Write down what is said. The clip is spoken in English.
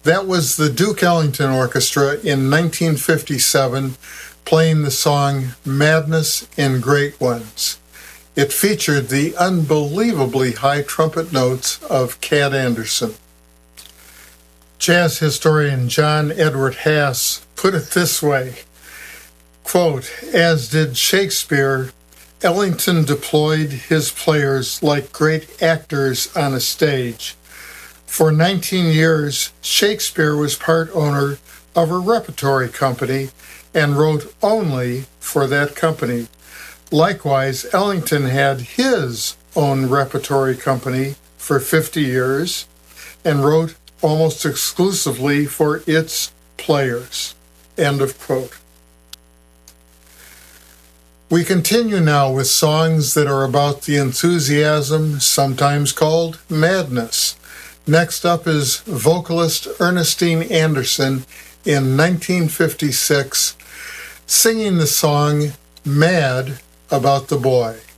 That was the Duke Ellington Orchestra in 1957 playing the song Madness in Great Ones. It featured the unbelievably high trumpet notes of Cat Anderson. Jazz historian John Edward Hass put it this way, quote, "As did Shakespeare, Ellington deployed his players like great actors on a stage. For 19 years, Shakespeare was part owner of a repertory company and wrote only for that company. Likewise, Ellington had his own repertory company for 50 years and wrote almost exclusively for its players." End of quote. We continue now with songs that are about the enthusiasm, sometimes called madness. Next up is vocalist Ernestine Anderson in 1956, singing the song Mad About the Boy.